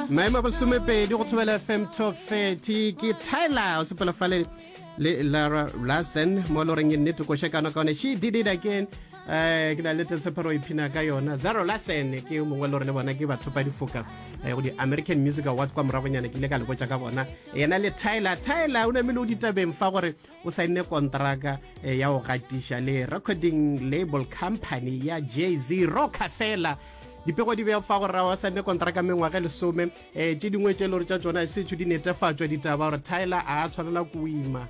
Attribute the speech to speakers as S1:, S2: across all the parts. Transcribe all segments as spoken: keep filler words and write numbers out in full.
S1: maemo a bolesome pedi go thobela F M Top thirty ke Tyler o sepela fale le Lara Lassen mo loreng nnete go shekana ka one she did it again. eh ke na le tsepero ipina ka yona Zara Lassen ke mongwe le rene bona ke batho pa difoka go di American Music Awards kwa morabonyana ke ile ka le botsa ka bona yena le Tyler Tyler o ne me lo ditabeng fa gore o saine kontraka ya go gatisha le recording label company ya Jay-Z Rockefeller dipego di be fa gore wa saine kontraka mengwa ka lesome eh tse dingwe tse lore tsa tsona se tshudi netefatswa ditaba gore Tyler a tshwanela go ima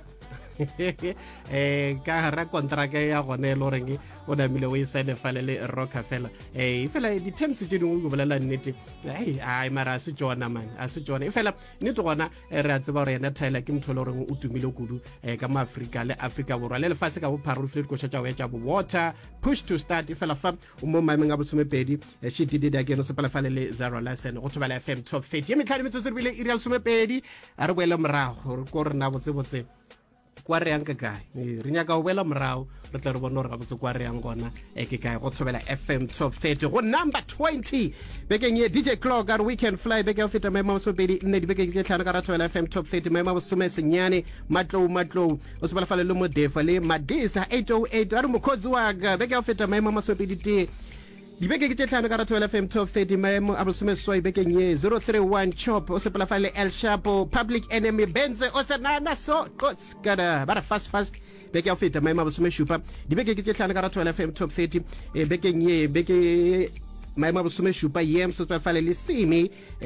S1: eh ka ra kontraka ya gone lo reng o namile o isane fale le Rockefeller eh ifela di terms tse dingwe go bolela nnete ai ai mara se tsona man a se tsona ifela nnete gona re a tseba gore yena Tyler ke motho le reng o tumile kudu eh ka maAfrika le Africa borwa le lefase ka bophara le go tshatsa wa tsa bo water push to start ifela fa o mo maemeng a botsome pedi she did it again o se pala fale le Zara Lassen go tshobela F M Top thirty me tlhadi metso bile irial some pedi a re boela morago go re na botse botse kwa re yang ka kae re nya ka o boela morago re tla re bona re botse kwa re yang gona e ke kae go tshobela F M Top thirty go number twenty bekeng ye D J Clock our weekend fly beke o feta maemo so pedi nne di beke ke tlhana ka ra tshobela F M Top thirty maemo bo some senyane matlo matlo o se bala fale le mo defa le Madisa eight oh eight a re mokhodzi wa ga beke o feta maemo ma so pedi te dibeke ke tlhana ka ra tshobela F M Top thirty maemo a bo some swai bekeng ye zero three one chop o se bala fale El Shapo Public Enemy Benze o se nana so gots gada bara fast fast beke o feta maemo a bo some shupa dibeke ke tlhana ka ra tshobela F M Top thirty e bekeng ye beke maemo a bo some shupa yem so bala fale le Simi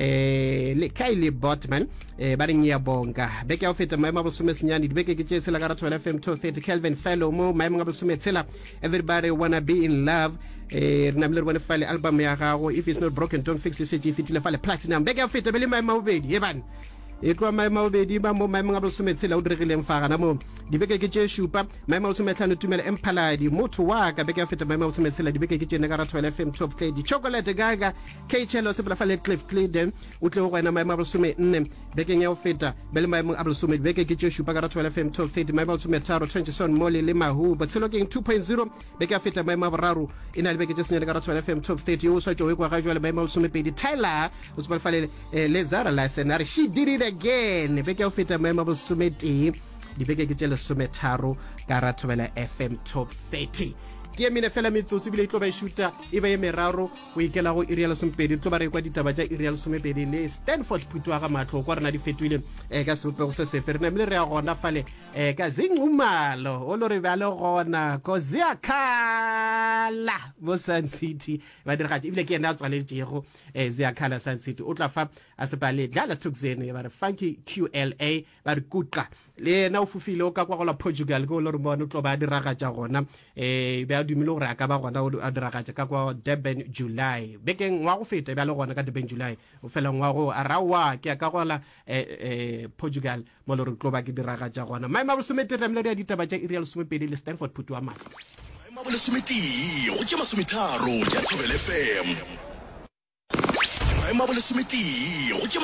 S1: eh le Kylie Botman eh ba reng ya bonga beke o feta maemo a bo some senyane dibeke ke tsela ka ra tshobela F M Top thirty Kelvin Fellow mo maemo a bo some tshela everybody wanna be in love eh re namile re bone file album ya gago if it's not broken don't fix it if it's file platinum beke a feta bele maemo a bobedi ye bana e tloa maemo a bobedi ba mo maemo a bo some tshela o diregileng fa gana mo dibeke ke tse shupa maemo a some tlhano tumela Empaladi motho wa ka beke a feta maemo a bo some tshela dibeke ke tsene ka ra tshwela F M Top thirty Chocolate Gaga K Chelo se bla fale Cliff Clayden o tle go wena maemo a bo some nne beke ya o feta bele maemo a bo some beke ke tse shupa ka ra tshwela F M Top thirty maemo a bo some tharo Trenchson Molly le Mahu Botshelo King two point oh beke a feta maemo a boraro ina le beke tse senyane ka ra tshwela F M Top thirty o sa tšo go ga jwa le maemo a bo some pedi Tyler o se bla fale le Zara Lassen are she did it again beke o feta maemo a bo some ti dibeke ke tsele some tharo ka ra tshobela F M Top thirty ke mine fela metsotso bile itlo ba shoota e ba ye meraro o ikela go irial sompedi tlo ba re kwa ditaba tša irial somepedi le Stanford Putwa ga matlo kwa rena di fetwile eh ka sepego se se ferna mile re ya gona fale eh ka zingumalo o lo re ba le gona ko Ziakala mo Sun City ba dire ga ibile ke ena tswale tšego eh Ziakala Sun City o tla fa a se ba le dlala Tuxene ba re Funky Q L A ba re kutla le na o fufile o ka kwa go la Portugal go lo re bona o tlo ba dira ga tša gona eh ba dumile gore a ka ba gona o a dira ga ka kwa Durban July bekeng wa go feta ba le gona ka Durban July o fela ngwa go a rawa ke ka gola eh eh Portugal mo lo re tlo ba ke dira ga tša gona maema bo somete re mle ya ditaba tša irial somepedi le Stanford Putwa ma
S2: maema bo le someti go tšema sometharo ja Thobela F M maema bo le someti go tšema